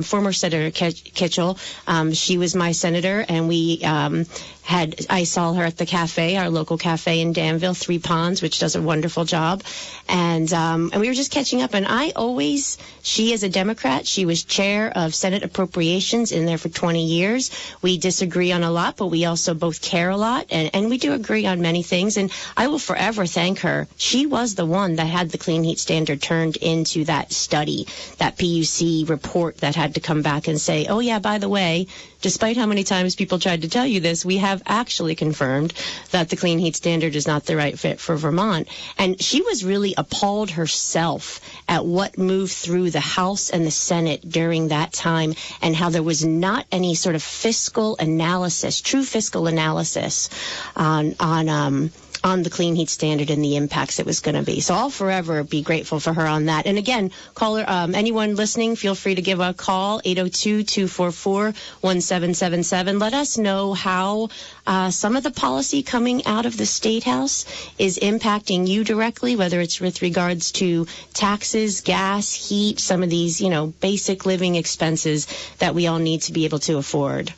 former Senator Kitchell. She was my senator, and I saw her at the cafe, our local cafe in Danville, Three Ponds, which does a wonderful job. And we were just catching up. And she is a Democrat. She was chair of Senate Appropriations in there for 20 years. We disagree on a lot, but we also both care a lot. And we do agree on many things. And I will forever thank her. She was the one that had the clean heat standard turned into that study, that PUC report that had to come back and say, oh, yeah, by the way, despite how many times people tried to tell you this, we have actually confirmed that the clean heat standard is not the right fit for Vermont. And she was really appalled herself at what moved through the House and the Senate during that time, and how there was not any sort of fiscal analysis, true fiscal analysis on the clean heat standard and the impacts it was going to be. So I'll forever be grateful for her on that. And again, caller, anyone listening, feel free to give a call, 802-244-1777. Let us know how some of the policy coming out of the State House is impacting you directly, whether it's with regards to taxes, gas, heat, some of these, basic living expenses that we all need to be able to afford.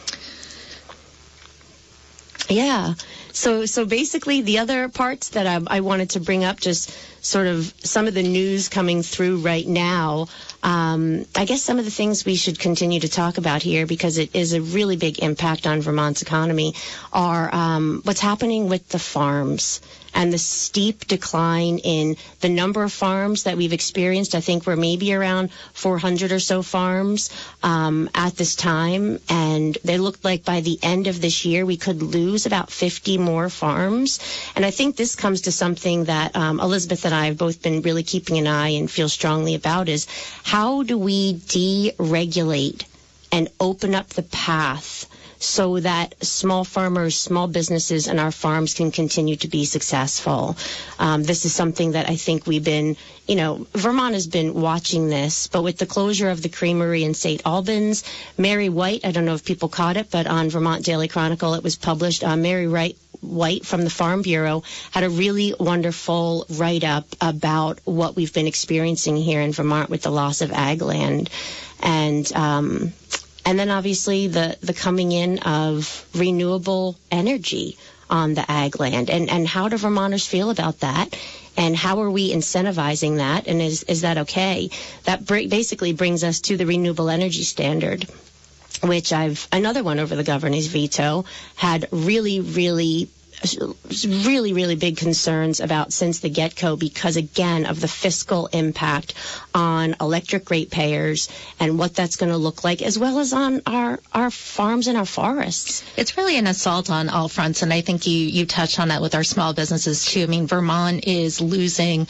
Yeah. So basically, the other parts that I wanted to bring up, just sort of some of the news coming through right now, I guess some of the things we should continue to talk about here, because it is a really big impact on Vermont's economy, are what's happening with the farms and the steep decline in the number of farms that we've experienced. I think we're maybe around 400 or so farms at this time, and they looked like by the end of this year we could lose about 50 more farms. And I think this comes to something that Elizabeth and I have both been really keeping an eye and feel strongly about, is how do we deregulate and open up the path so that small farmers, small businesses, and our farms can continue to be successful. This is something that I think we've been, Vermont has been watching this, but with the closure of the creamery in St. Albans, Mary White, I don't know if people caught it, but on Vermont Daily Chronicle it was published, Mary White from the Farm Bureau had a really wonderful write-up about what we've been experiencing here in Vermont with the loss of ag land. And then obviously the coming in of renewable energy on the ag land. And how do Vermonters feel about that? And how are we incentivizing that? And is that okay? That basically brings us to the renewable energy standard, which another one over the governor's veto, had really big concerns about since the get-go, because, again, of the fiscal impact on electric ratepayers and what that's going to look like, as well as on our farms and our forests. It's really an assault on all fronts, and I think you touched on that with our small businesses, too. I mean, Vermont is losing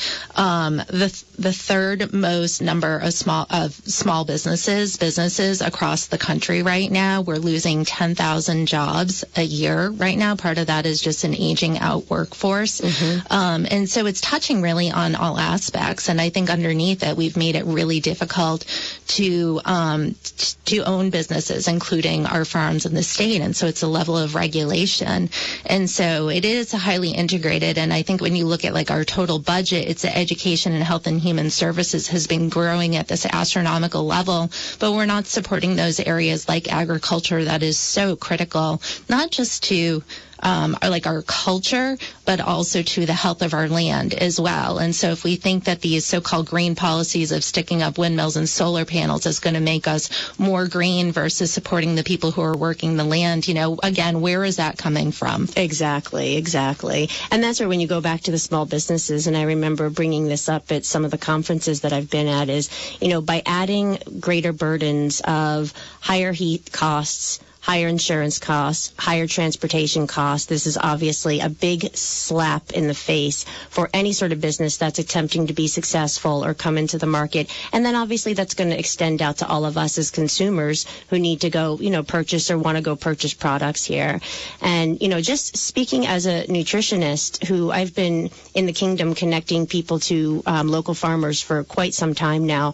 the third most number of small businesses across the country right now. We're losing 10,000 jobs a year right now. Part of that is just an aging out workforce. Mm-hmm. And so it's touching really on all aspects. And I think underneath it, we've made it really difficult to own businesses, including our farms in the state. And so it's a level of regulation. And so it is highly integrated. And I think when you look at like our total budget, it's education and health and human services has been growing at this astronomical level, but we're not supporting those areas like agriculture that is so critical, not just to our culture, but also to the health of our land as well. And so if we think that these so-called green policies of sticking up windmills and solar panels is going to make us more green versus supporting the people who are working the land, again, where is that coming from? Exactly. And that's where when you go back to the small businesses, and I remember bringing this up at some of the conferences that I've been at, is, by adding greater burdens of higher heat costs, higher insurance costs, higher transportation costs. This is obviously a big slap in the face for any sort of business that's attempting to be successful or come into the market. And then obviously that's going to extend out to all of us as consumers who need to go, purchase or want to go purchase products here. And, just speaking as a nutritionist who I've been in the kingdom connecting people to local farmers for quite some time now,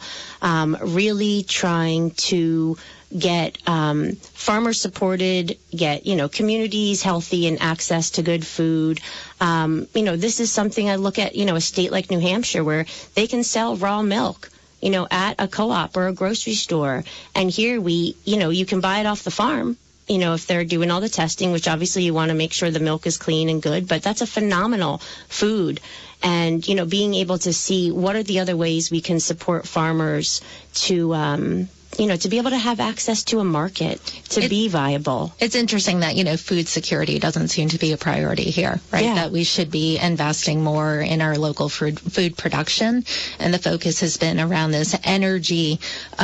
really trying to get farmers supported, get, communities healthy and access to good food. This is something I look at, a state like New Hampshire where they can sell raw milk, at a co-op or a grocery store. And here you can buy it off the farm, if they're doing all the testing, which obviously you want to make sure the milk is clean and good, but that's a phenomenal food. And, being able to see what are the other ways we can support farmers to, to be able to have access to a market, to be viable. It's interesting that, food security doesn't seem to be a priority here, right? Yeah. That we should be investing more in our local food production. And the focus has been around this energy,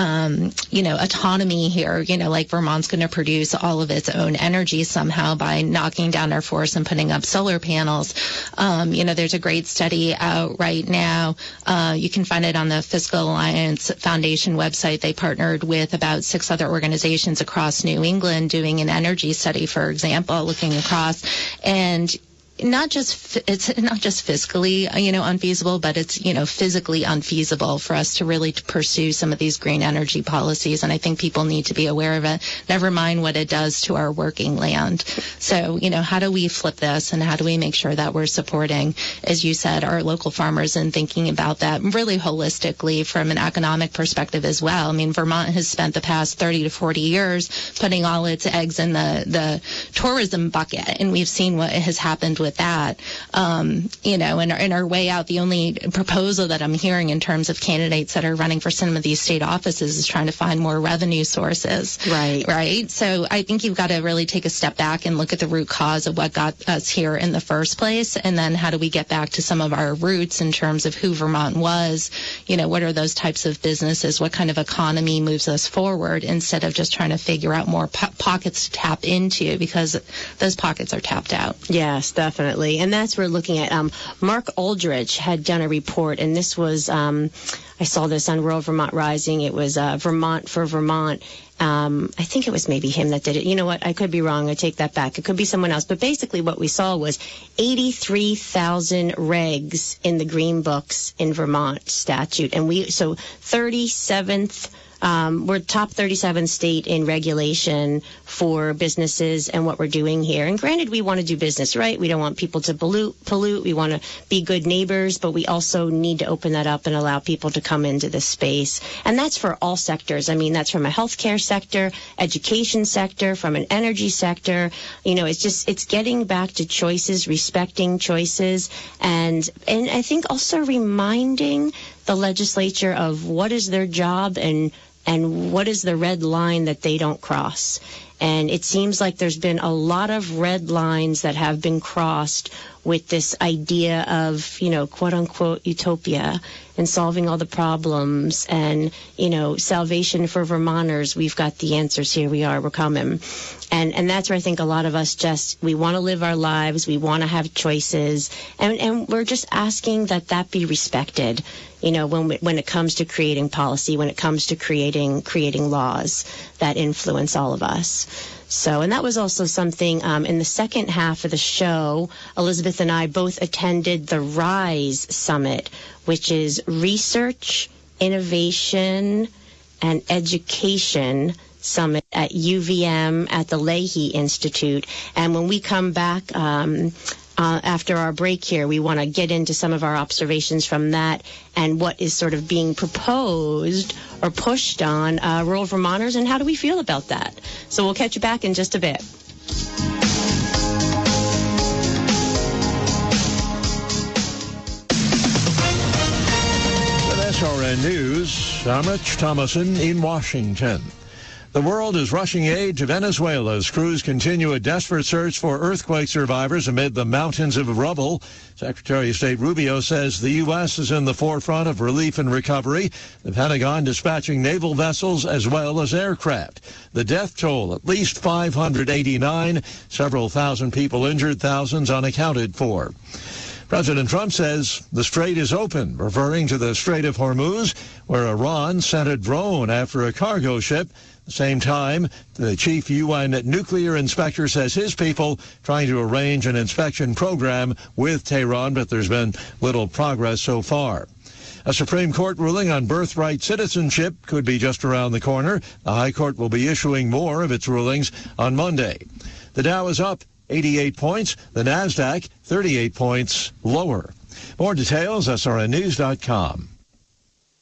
autonomy here, like Vermont's going to produce all of its own energy somehow by knocking down our forests and putting up solar panels. There's a great study out right now. You can find it on the Fiscal Alliance Foundation website. They partnered with about 6 other organizations across New England doing an energy study, for example, looking across, and it's not just fiscally, unfeasible, but it's, physically unfeasible for us to really pursue some of these green energy policies. And I think people need to be aware of it, never mind what it does to our working land. So, how do we flip this, and how do we make sure that we're supporting, as you said, our local farmers and thinking about that really holistically from an economic perspective as well? I mean, Vermont has spent the past 30 to 40 years putting all its eggs in the tourism bucket, and we've seen what has happened with that. In our way out, the only proposal that I'm hearing in terms of candidates that are running for some of these state offices is trying to find more revenue sources. Right. So I think you've got to really take a step back and look at the root cause of what got us here in the first place. And then how do we get back to some of our roots in terms of who Vermont was? What are those types of businesses? What kind of economy moves us forward, instead of just trying to figure out more pockets to tap into, because those pockets are tapped out. Yes, definitely. And that's where we're looking at. Mark Aldrich had done a report, and this was, I saw this on Rural Vermont Rising. It was Vermont for Vermont. I think it was maybe him that did it. You know what? I could be wrong. I take that back. It could be someone else. But basically what we saw was 83,000 regs in the Green Books in Vermont statute. And 37th, we're top 37 state in regulation for businesses and what we're doing here. And granted, we want to do business, right? We don't want people to pollute. We want to be good neighbors, but we also need to open that up and allow people to come into this space. And that's for all sectors. I mean, that's from a healthcare sector, education sector, from an energy sector. It's getting back to choices, respecting choices, and I think also reminding the legislature of what is their job and what is the red line that they don't cross. And it seems like there's been a lot of red lines that have been crossed with this idea of, quote unquote, utopia and solving all the problems and, salvation for Vermonters. We've got the answers. Here we are. We're coming. And that's where I think a lot of us we want to live our lives. We want to have choices. And we're just asking that be respected, when it comes to creating policy, when it comes to creating laws that influence all of us. So, and that was also something in the second half of the show, Elizabeth and I both attended the RISE Summit, which is Research, Innovation, and Education Summit at UVM at the Leahy Institute. And when we come back after our break here, we want to get into some of our observations from that and what is sort of being proposed or pushed on rural Vermonters, and how do we feel about that? So we'll catch you back in just a bit. With SRN News, I'm Rich Thomason in Washington. The world is rushing aid to Venezuela as crews continue a desperate search for earthquake survivors amid the mountains of rubble. Secretary of State Rubio says the U.S. is in the forefront of relief and recovery, the Pentagon dispatching naval vessels as well as aircraft. The death toll, at least 589, several thousand people injured, thousands unaccounted for. President Trump says the strait is open, referring to the Strait of Hormuz, where Iran sent a drone after a cargo ship. At the same time, the chief UN nuclear inspector says his people trying to arrange an inspection program with Tehran, but there's been little progress so far. A Supreme Court ruling on birthright citizenship could be just around the corner. The High Court will be issuing more of its rulings on Monday. The Dow is up 88 points. The NASDAQ, 38 points lower. More details, srnnews.com.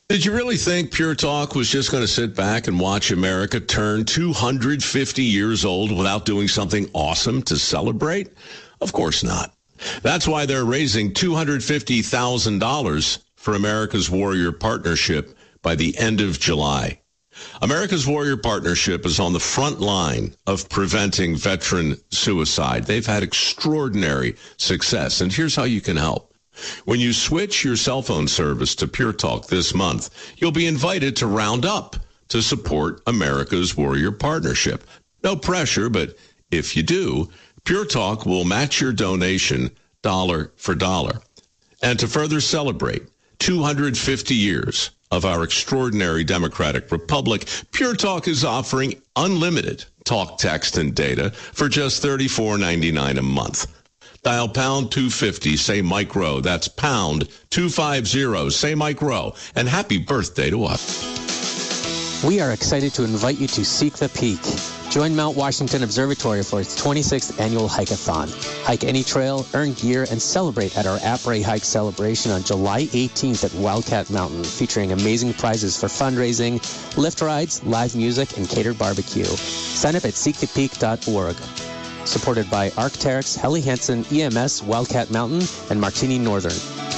Did you really think Pure Talk was just going to sit back and watch America turn 250 years old without doing something awesome to celebrate? Of course not. That's why they're raising $250,000 for America's Warrior Partnership by the end of July. America's Warrior Partnership is on the front line of preventing veteran suicide. They've had extraordinary success, and here's how you can help. When you switch your cell phone service to Pure Talk this month, you'll be invited to round up to support America's Warrior Partnership. No pressure, but if you do, Pure Talk will match your donation dollar for dollar. And to further celebrate 250 years of our extraordinary democratic republic, Pure Talk is offering unlimited talk, text, and data for just $34.99 a month. Dial pound 250, say Mike Rowe. That's pound 250, say Mike Rowe. And happy birthday to us. We are excited to invite you to Seek the Peak. Join Mount Washington Observatory for its 26th annual hike-a-thon. Hike any trail, earn gear, and celebrate at our Après Hike celebration on July 18th at Wildcat Mountain, featuring amazing prizes for fundraising, lift rides, live music, and catered barbecue. Sign up at seekthepeak.org. Supported by Arc'teryx, Helly Hansen, EMS, Wildcat Mountain, and Martini Northern.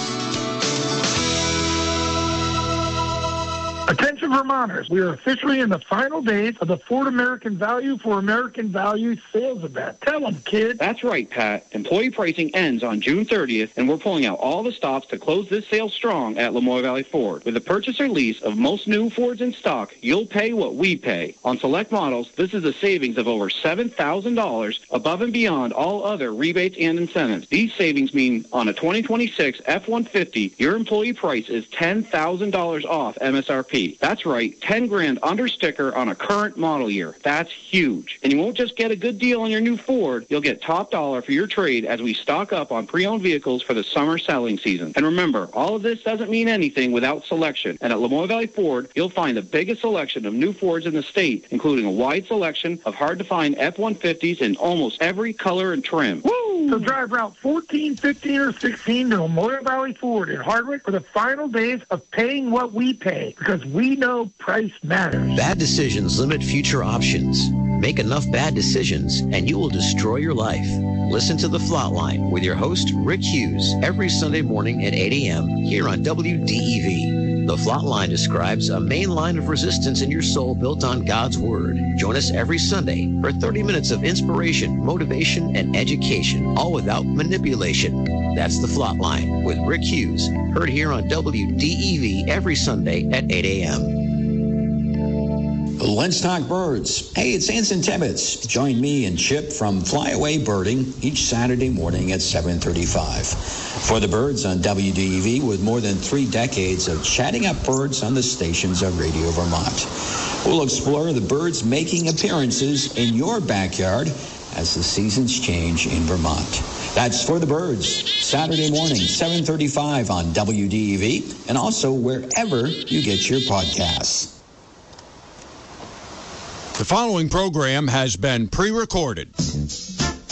Attention Vermonters, we are officially in the final days of the Ford American Value for American Value sales event. Tell them, kid. That's right, Pat. Employee pricing ends on June 30th, and we're pulling out all the stops to close this sale strong at Lamoille Valley Ford. With the purchase or lease of most new Fords in stock, you'll pay what we pay. On select models, this is a savings of over $7,000 above and beyond all other rebates and incentives. These savings mean on a 2026 F-150, your employee price is $10,000 off MSRP. That's right, $10,000 under sticker on a current model year. That's huge. And you won't just get a good deal on your new Ford, you'll get top dollar for your trade as we stock up on pre-owned vehicles for the summer selling season. And remember, all of this doesn't mean anything without selection. And at Lamoille Valley Ford, you'll find the biggest selection of new Fords in the state, including a wide selection of hard-to-find F-150s in almost every color and trim. Woo! So drive Route 14, 15, or 16 to Lamoille Valley Ford in Hardwick for the final days of paying what we pay, because we know price matters. Bad decisions limit future options. Make enough bad decisions and you will destroy your life. Listen to The Flatline with your host, Rick Hughes, every Sunday morning at 8 a.m. here on WDEV. The Flatline describes a main line of resistance in your soul built on God's Word. Join us every Sunday for 30 minutes of inspiration, motivation, and education, all without manipulation. That's The Flatline with Rick Hughes, heard here on WDEV every Sunday at 8 a.m. Let's talk birds. Hey, it's Anson Tibbetts. Join me and Chip from Flyaway Birding each Saturday morning at 7:35. For the birds on WDEV, with more than 3 decades of chatting up birds on the stations of Radio Vermont. We'll explore the birds making appearances in your backyard as the seasons change in Vermont. That's For the Birds, Saturday morning, 7:35 on WDEV, and also wherever you get your podcasts. The following program has been pre-recorded.